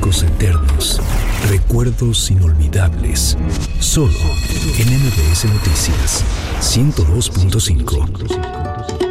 clásicos eternos, recuerdos inolvidables. Solo en MBS Noticias 102.5.